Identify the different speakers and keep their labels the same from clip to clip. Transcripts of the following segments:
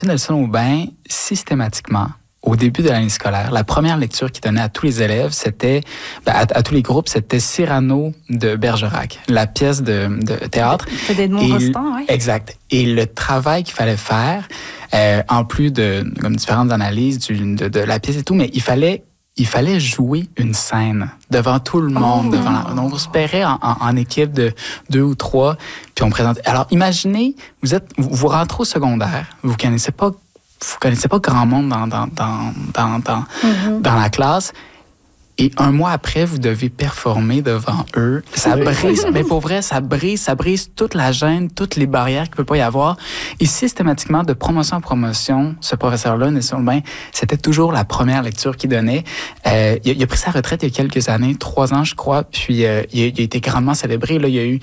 Speaker 1: Nelson Aubin, systématiquement, au début de l'année scolaire, la première lecture qu'il donnait à tous les élèves, c'était, à tous les groupes, c'était Cyrano de Bergerac, la pièce de théâtre.
Speaker 2: C'est d'Edmond Rostand, oui.
Speaker 1: Exact. Et le travail qu'il fallait faire, en plus de comme différentes analyses de la pièce et tout, mais il fallait jouer une scène devant tout le monde. Donc, on se paierait en équipe de 2 ou 3, puis on présentait. Alors, imaginez, vous rentrez au secondaire, vous connaissez pas grand monde dans la classe. Et un mois après, vous devez performer devant eux. Ça brise, mais pour vrai, ça brise toute la gêne, toutes les barrières qu'il ne peut pas y avoir. Et systématiquement, de promotion en promotion, ce professeur-là, Nelson Aubin, c'était toujours la première lecture qu'il donnait. Il a pris sa retraite il y a quelques années, 3 ans, je crois, puis il a été grandement célébré. Là, il y a eu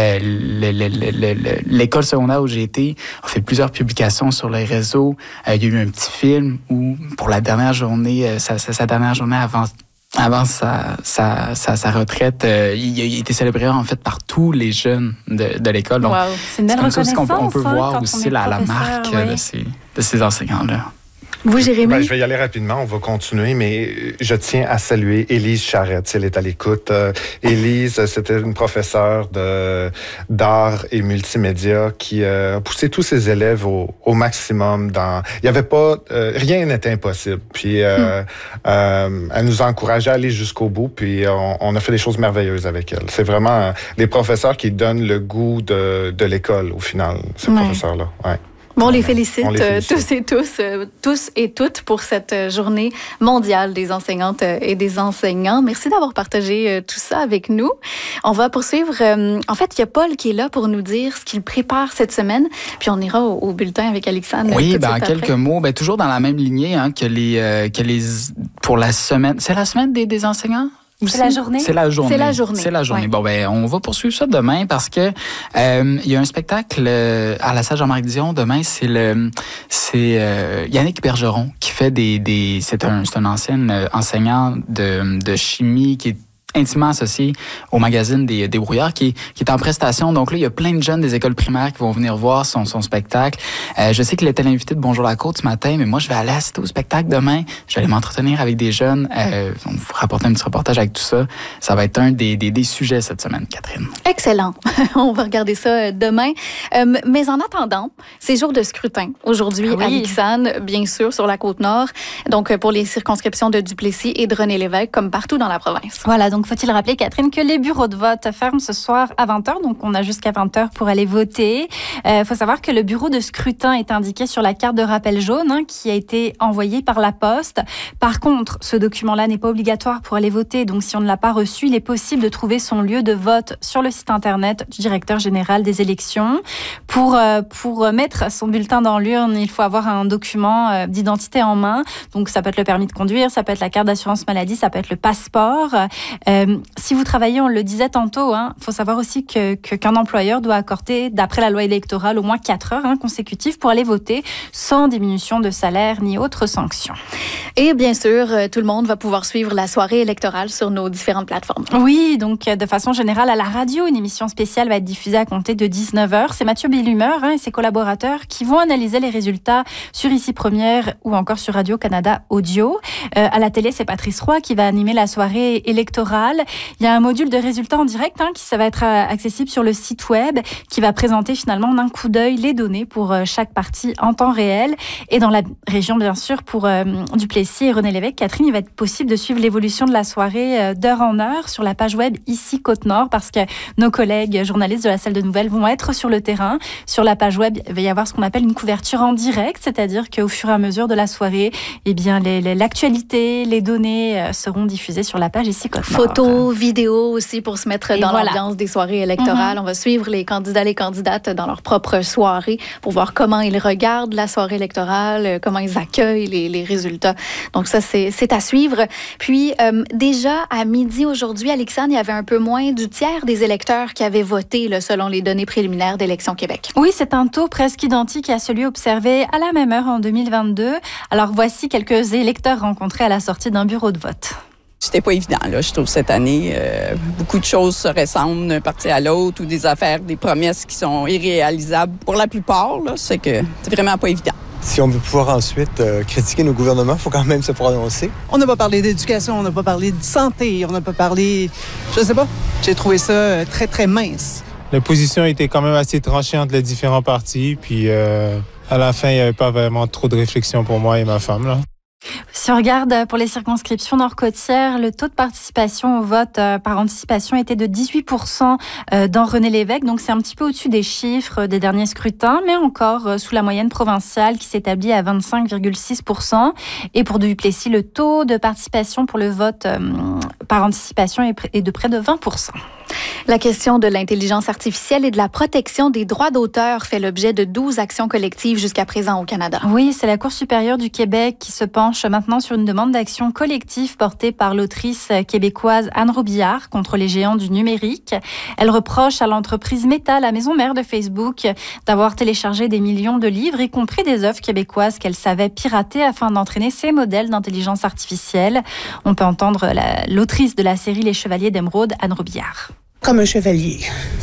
Speaker 1: l'école secondaire où j'ai été, a fait plusieurs publications sur les réseaux. Il y a eu un petit film où, pour la dernière journée, sa dernière journée avant sa retraite, il a été célébré en fait par tous les jeunes de l'école. Donc,
Speaker 2: c'est une belle reconnaissance.
Speaker 1: On peut voir aussi la marque de ces enseignants-là.
Speaker 2: Vous, Jérémy?
Speaker 3: Je vais y aller rapidement, on va continuer, mais je tiens à saluer Élise Charette, si elle est à l'écoute. Élise, c'était une professeure d'art et multimédia qui a poussé tous ses élèves au maximum. Il y avait pas... rien n'était impossible. Puis elle nous a encouragés à aller jusqu'au bout, puis on a fait des choses merveilleuses avec elle. C'est vraiment des professeurs qui donnent le goût de l'école, au final, ces professeurs-là. Ouais.
Speaker 2: Bon, on les félicite, tous et toutes pour cette journée mondiale des enseignantes et des enseignants. Merci d'avoir partagé tout ça avec nous. On va poursuivre. En fait, il y a Paul qui est là pour nous dire ce qu'il prépare cette semaine. Puis on ira au bulletin avec Alexandre.
Speaker 1: Oui, en quelques mots, toujours dans la même lignée pour la semaine. C'est la semaine des enseignants?
Speaker 2: C'est la journée?
Speaker 1: C'est la journée.
Speaker 2: C'est la journée.
Speaker 1: Ouais. Bon, on va poursuivre ça demain parce que il y a un spectacle à la salle Jean-Marc Dion. Demain, c'est Yannick Bergeron qui fait c'est un ancien enseignant de chimie qui est intimement associé au magazine des Brouillards qui est en prestation. Donc là, il y a plein de jeunes des écoles primaires qui vont venir voir son spectacle. Je sais qu'il était l'invité de Bonjour la Côte ce matin, mais moi, je vais aller assister au spectacle demain. Je vais aller m'entretenir avec des jeunes. On vous rapporter un petit reportage avec tout ça. Ça va être un des sujets cette semaine, Catherine.
Speaker 2: Excellent. On va regarder ça demain. Mais en attendant, c'est jour de scrutin. Aujourd'hui, à Lixane, bien sûr, sur la Côte-Nord. Donc, pour les circonscriptions de Duplessis et de René-Lévesque, comme partout dans la province.
Speaker 4: Voilà, donc faut-il rappeler, Catherine, que les bureaux de vote ferment ce soir à 20h. Donc, on a jusqu'à 20h pour aller voter. Faut savoir que le bureau de scrutin est indiqué sur la carte de rappel jaune qui a été envoyée par la poste. Par contre, ce document-là n'est pas obligatoire pour aller voter. Donc, si on ne l'a pas reçu, il est possible de trouver son lieu de vote sur le site internet du directeur général des élections. Pour mettre son bulletin dans l'urne, il faut avoir un document d'identité en main. Donc, ça peut être le permis de conduire, ça peut être la carte d'assurance maladie, ça peut être le passeport. Si vous travaillez, on le disait tantôt, faut savoir aussi qu'un employeur doit accorder, d'après la loi électorale, au moins 4 heures consécutives pour aller voter sans diminution de salaire ni autre sanction.
Speaker 2: Et bien sûr, tout le monde va pouvoir suivre la soirée électorale sur nos différentes plateformes.
Speaker 4: Oui, donc de façon générale, à la radio, une émission spéciale va être diffusée à compter de 19h. C'est Mathieu Bellumeur et ses collaborateurs qui vont analyser les résultats sur Ici Première ou encore sur Radio-Canada Audio. À la télé, c'est Patrice Roy qui va animer la soirée électorale. Il y a un module de résultats en direct qui ça va être accessible sur le site web qui va présenter finalement d'un coup d'œil les données pour chaque partie en temps réel. Et dans la région, bien sûr, pour Duplessis et René-Lévesque, Catherine, il va être possible de suivre l'évolution de la soirée d'heure en heure sur la page web Ici Côte-Nord parce que nos collègues journalistes de la salle de nouvelles vont être sur le terrain. Sur la page web, il va y avoir ce qu'on appelle une couverture en direct, c'est-à-dire qu'au fur et à mesure de la soirée, l'actualité, les données seront diffusées sur la page Ici Côte-Nord.
Speaker 2: Photos, vidéos aussi pour se mettre dans l'ambiance des soirées électorales. On va suivre les candidats, les candidates dans leur propre soirée pour voir comment ils regardent la soirée électorale, comment ils accueillent les résultats. Donc ça, c'est à suivre. Puis déjà à midi aujourd'hui, Alexandre, il y avait un peu moins du tiers des électeurs qui avaient voté selon les données préliminaires d'Élections Québec.
Speaker 4: Oui, c'est un taux presque identique à celui observé à la même heure en 2022. Alors voici quelques électeurs rencontrés à la sortie d'un bureau de vote.
Speaker 5: C'était pas évident, je trouve, cette année. Beaucoup de choses se ressemblent d'un parti à l'autre ou des affaires, des promesses qui sont irréalisables pour la plupart. C'est que c'est vraiment pas évident.
Speaker 6: Si on veut pouvoir ensuite critiquer nos gouvernements, il faut quand même se prononcer.
Speaker 7: On n'a pas parlé d'éducation, on n'a pas parlé de santé, on n'a pas parlé... Je sais pas. J'ai trouvé ça très, très mince.
Speaker 8: La position était quand même assez tranchée entre les différents partis, puis à la fin, il n'y avait pas vraiment trop de réflexion pour moi et ma femme, là.
Speaker 4: Si on regarde pour les circonscriptions nord-côtières, le taux de participation au vote par anticipation était de 18% dans René Lévesque. Donc, c'est un petit peu au-dessus des chiffres des derniers scrutins, mais encore sous la moyenne provinciale qui s'établit à 25,6%. Et pour Duplessis, le taux de participation pour le vote par anticipation est de près de 20%.
Speaker 2: La question de l'intelligence artificielle et de la protection des droits d'auteur fait l'objet de 12 actions collectives jusqu'à présent au Canada.
Speaker 4: Oui, c'est la Cour supérieure du Québec qui se penche maintenant sur une demande d'action collective portée par l'autrice québécoise Anne Robillard contre les géants du numérique. Elle reproche à l'entreprise Meta, la maison mère de Facebook, d'avoir téléchargé des millions de livres, y compris des œuvres québécoises qu'elle savait pirater afin d'entraîner ses modèles d'intelligence artificielle. On peut entendre l'autrice de la série Les Chevaliers d'Émeraude, Anne Robillard.
Speaker 9: Comme un chevalier.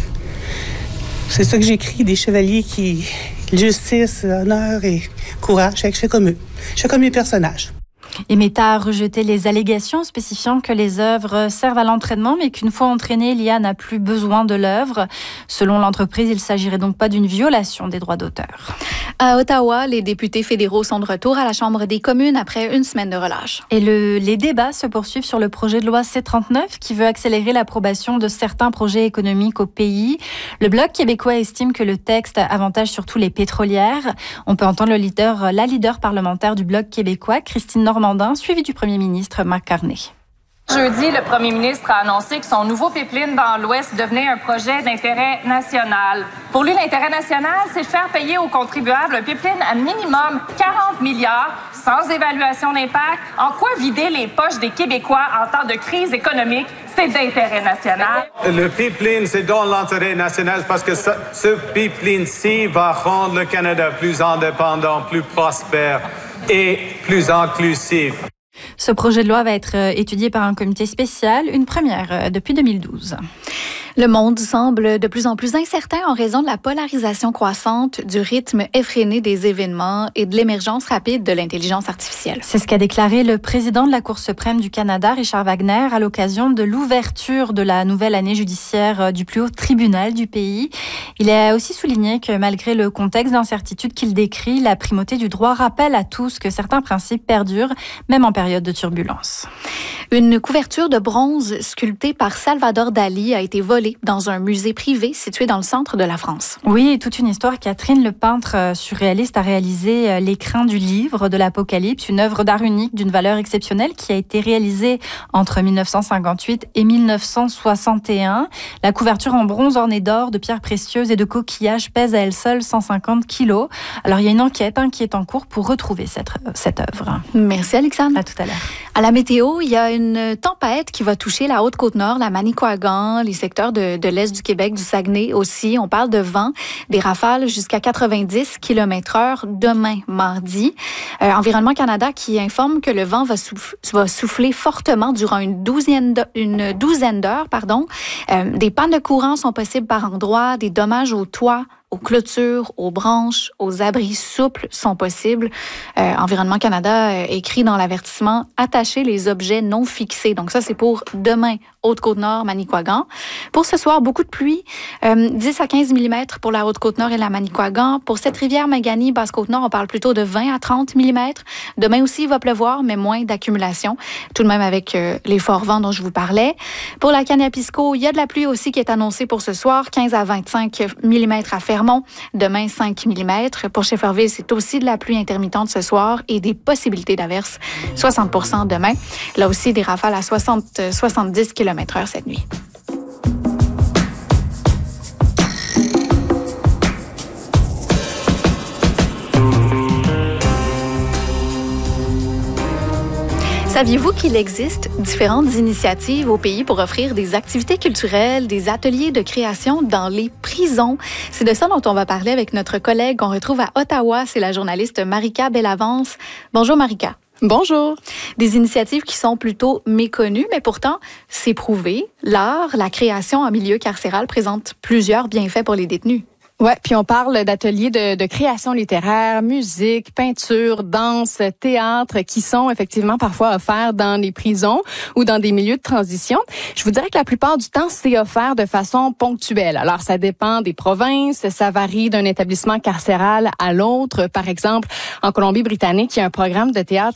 Speaker 9: C'est ça que j'écris, des chevaliers qui... Justice, honneur et courage. Je fais comme eux. Je fais comme mes personnages.
Speaker 4: Et Meta a rejeté les allégations spécifiant que les œuvres servent à l'entraînement, mais qu'une fois entraînée, l'IA n'a plus besoin de l'œuvre. Selon l'entreprise, il ne s'agirait donc pas d'une violation des droits d'auteur.
Speaker 2: À Ottawa, les députés fédéraux sont de retour à la Chambre des communes après une semaine de relâche.
Speaker 4: Et les débats se poursuivent sur le projet de loi C-39 qui veut accélérer l'approbation de certains projets économiques au pays. Le Bloc québécois estime que le texte avantage surtout les pétrolières. On peut entendre la leader parlementaire du Bloc québécois, Christine Normandin, suivie du premier ministre Marc Carney.
Speaker 10: Jeudi, le premier ministre a annoncé que son nouveau pipeline dans l'Ouest devenait un projet d'intérêt national. Pour lui, l'intérêt national, c'est de faire payer aux contribuables un pipeline à minimum 40 milliards, sans évaluation d'impact. En quoi vider les poches des Québécois en temps de crise économique, c'est d'intérêt national?
Speaker 11: Le pipeline, c'est dans l'intérêt national parce que ce pipeline-ci va rendre le Canada plus indépendant, plus prospère et plus inclusif.
Speaker 4: Ce projet de loi va être étudié par un comité spécial, une première depuis 2012.
Speaker 2: Le monde semble de plus en plus incertain en raison de la polarisation croissante, du rythme effréné des événements et de l'émergence rapide de l'intelligence artificielle.
Speaker 4: C'est ce qu'a déclaré le président de la Cour suprême du Canada, Richard Wagner, à l'occasion de l'ouverture de la nouvelle année judiciaire du plus haut tribunal du pays. Il a aussi souligné que malgré le contexte d'incertitude qu'il décrit, la primauté du droit rappelle à tous que certains principes perdurent, même en période de turbulence.
Speaker 2: Une couverture de bronze sculptée par Salvador Dali a été volée dans un musée privé situé dans le centre de la France.
Speaker 4: Oui, toute une histoire. Catherine, le peintre surréaliste, a réalisé l'écrin du livre de l'Apocalypse, une œuvre d'art unique d'une valeur exceptionnelle qui a été réalisée entre 1958 et 1961. La couverture en bronze ornée d'or, de pierres précieuses et de coquillages pèse à elle seule 150 kilos. Alors, il y a une enquête qui est en cours pour retrouver cette œuvre.
Speaker 2: Merci, Alexandre.
Speaker 4: À tout à l'heure.
Speaker 2: À la météo, il y a une tempête qui va toucher la Haute-Côte-Nord, la Manicouagan, les secteurs de l'Est du Québec, du Saguenay aussi. On parle de vent, des rafales jusqu'à 90 km/h demain, mardi. Environnement Canada qui informe que le vent va souffler fortement durant une douzaine d'heures. Des pannes de courant sont possibles par endroits, des dommages aux toits, aux clôtures, aux branches, aux abris souples sont possibles. Environnement Canada écrit dans l'avertissement « Attachez les objets non fixés ». Donc ça, c'est pour demain, Haute-Côte-Nord, Manicouagan. Pour ce soir, beaucoup de pluie, 10 à 15 mm pour la Haute-Côte-Nord et la Manicouagan. Pour cette rivière Magani, Basse-Côte-Nord, on parle plutôt de 20 à 30 mm. Demain aussi, il va pleuvoir, mais moins d'accumulation. Tout de même avec les forts vents dont je vous parlais. Pour la Kanapisco, il y a de la pluie aussi qui est annoncée pour ce soir, 15 à 25 mm à Fermont. Demain, 5 mm. Pour Shefferville, c'est aussi de la pluie intermittente ce soir et des possibilités d'averses, 60% demain. Là aussi, des rafales à 70 km/h cette nuit. Saviez-vous qu'il existe différentes initiatives au pays pour offrir des activités culturelles, des ateliers de création dans les prisons? C'est de ça dont on va parler avec notre collègue qu'on retrouve à Ottawa. C'est la journaliste Marika Bellavance. Bonjour Marika.
Speaker 12: Bonjour.
Speaker 2: Des initiatives qui sont plutôt méconnues, mais pourtant, c'est prouvé. L'art, la création en milieu carcéral présente plusieurs bienfaits pour les détenus.
Speaker 12: Ouais, puis on parle d'ateliers de création littéraire, musique, peinture, danse, théâtre, qui sont effectivement parfois offerts dans les prisons ou dans des milieux de transition. Je vous dirais que la plupart du temps, c'est offert de façon ponctuelle. Alors, ça dépend des provinces, ça varie d'un établissement carcéral à l'autre. Par exemple, en Colombie-Britannique, il y a un programme de théâtre